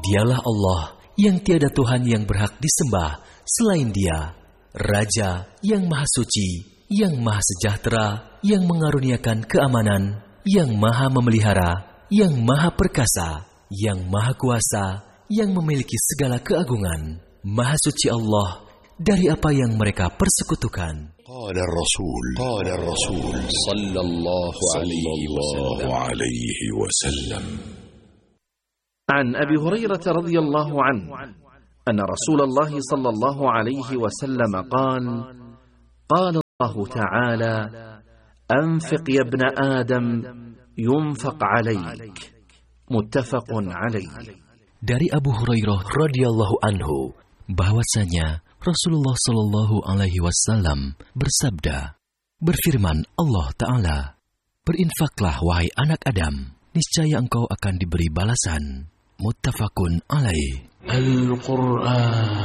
Dialah Allah yang tiada Tuhan yang berhak disembah selain Dia, Raja yang Maha Suci, yang Maha Sejahtera, yang mengaruniakan keamanan, yang Maha Memelihara, yang Maha Perkasa, yang Maha Kuasa, yang memiliki segala keagungan. Maha Suci Allah dari apa yang mereka persekutukan. قال الرسول صلى الله عليه وسلم عن أبي هريرة رضي الله عنه أن رسول الله صلى الله عليه وسلم قال الله تعالى أنفق يا ابن آدم ينفق عليك متفق عليه. Dari Abu Hurairah radhiyallahu anhu bahwasanya Rasulullah Shallallahu Alaihi Wasallam bersabda, berfirman Allah Ta'ala, berinfaklah wahai anak Adam, niscaya engkau akan diberi balasan. Muttafaqun alaih. Al-Quran.